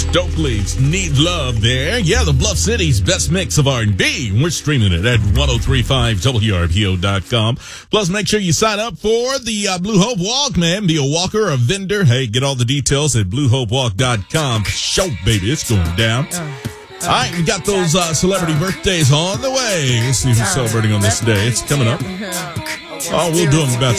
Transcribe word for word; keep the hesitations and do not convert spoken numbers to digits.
Stokely's Need Love there. Yeah, the Bluff City's best mix of R and B. We're streaming it at ten thirty-five W R P O dot com. Plus, make sure you sign up for the uh, Blue Hope Walk, man. Be a walker, a vendor. Hey, get all the details at blue hope walk dot com. Show, baby, it's going down. All right, we got those uh, celebrity birthdays on the way. Let's see who's celebrating on this day. It's coming up. Oh, we'll do them about